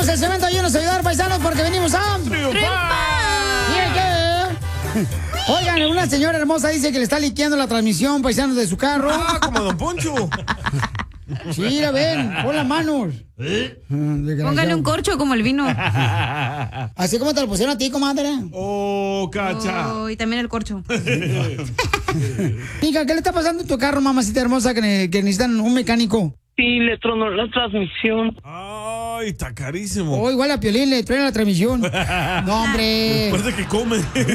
el cemento ayúdanos a ayudar, paisanos, porque venimos a... ¡Triunfar! Oigan, una señora hermosa dice que le está liqueando la transmisión, paisanos, de su carro. Ah, como Don Poncho. Sí, la ven, pon las manos. Póngale un corcho como el vino. Así como te lo pusieron a ti, comadre. Oh, cacha. Oh, y también el corcho. Mija, ¿qué le está pasando a tu carro, mamacita hermosa, que necesitan un mecánico? Sí, le tronó la transmisión. Ay, está carísimo. Oh, igual a Piolín le traen la transmisión. No, hombre. Parece que come.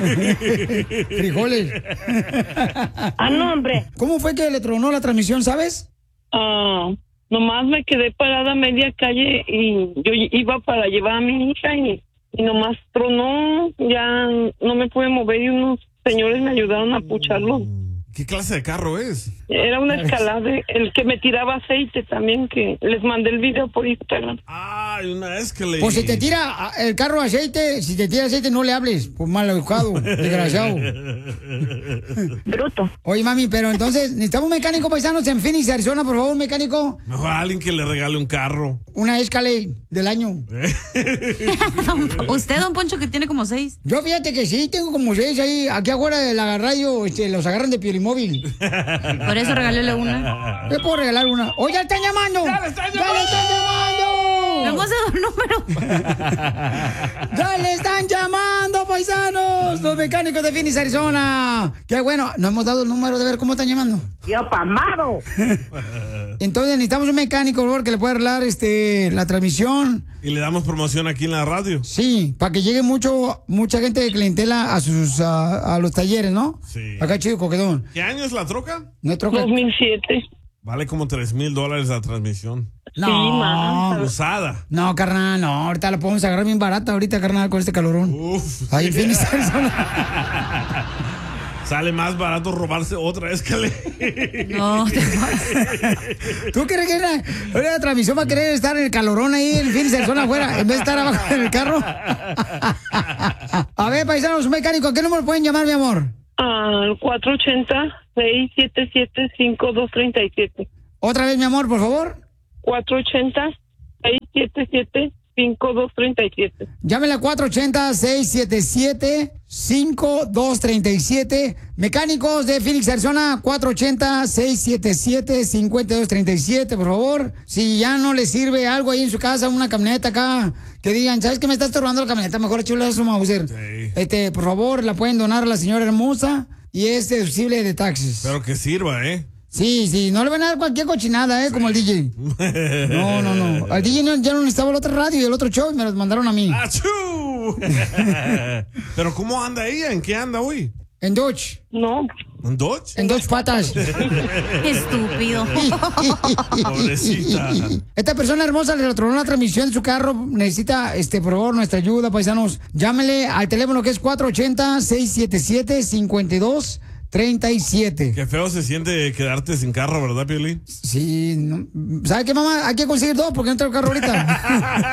Frijoles. Ah, no, hombre. ¿Cómo fue que le tronó la transmisión, sabes? Nomás me quedé parada a media calle y yo iba para llevar a mi hija y nomás tronó, ya no me pude mover y unos señores me ayudaron a pucharlo. ¿Qué clase de carro es? Era una Escalade, el que me tiraba aceite también, que les mandé el video por Instagram. Ay, una Escalade. Pues si te tira el carro aceite, si te tira aceite no le hables, pues mal educado, desgraciado. Bruto. Oye, mami, pero entonces necesitamos un mecánico, paisanos, en Phoenix, Arizona, por favor, un mecánico. Mejor a alguien que le regale un carro. Una Escalade del año. Usted, don Poncho, que tiene como 6. Yo fíjate que sí, tengo como 6 ahí, aquí afuera de la radio, los agarran de Piolimóvil. Por eso regaléle una. ¿Qué puedo regalar una? ¡Oh, ya están llamando! ¡Ya le están llamando! ¡Ya le están llamando! Me hemos dado un número. ¡Ya le están llamando, paisanos! Los mecánicos de Phoenix, Arizona. ¡Qué bueno! No hemos dado el número de ver cómo están llamando. ¡Yo pamado! Entonces necesitamos un mecánico, por favor, que le pueda arreglar la transmisión. Y le damos promoción aquí en la radio. Sí, para que llegue mucha gente de clientela a los talleres, ¿no? Sí. Acá chido, coquedón. ¿Qué año es la troca? ¿No es troca? 2007. Vale como $3,000 la transmisión. No. Sí, más. Usada. No, carnal, no. Ahorita la podemos agarrar bien barata, ahorita, carnal, con este calorón. Uf. Ahí en Phoenix, Arizona. Sale más barato robarse otra Escalade. No, te pasa. ¿Tú crees que la transmisión va a querer estar en el calorón ahí en Phoenix, Arizona, afuera, en vez de estar abajo en el carro? A ver, paisanos, un mecánico, ¿a qué número pueden llamar, mi amor? Al 480-677-5237. Otra vez, mi amor, por favor. 480-677-5237. Llámela 480-677-5237. Mecánicos de Phoenix, Arizona, 480-677-5237, por favor. Si ya no le sirve algo ahí en su casa, una camioneta acá, que digan, ¿sabes qué me está estorbando la camioneta? Mejor échale su Mauser. Sí. Por favor, la pueden donar a la señora hermosa y es deducible de taxes. Pero que sirva, ¿eh? Sí, no le van a dar cualquier cochinada, como el DJ. No. Al DJ ya no necesitaba el otro radio y el otro show y me los mandaron a mí. ¡Achú! Pero ¿cómo anda ella? ¿En qué anda hoy? En Dodge. No. ¿En Dodge? En 2 patas. Estúpido. Pobrecita. Esta persona hermosa le retronó la transmisión de su carro. Necesita, por favor, nuestra ayuda, paisanos. Llámele al teléfono que es 480-677-5237. Qué feo se siente quedarte sin carro, ¿verdad, Piolín? Sí, no. ¿Sabe qué, mamá? Hay que conseguir 2 porque no tengo carro ahorita.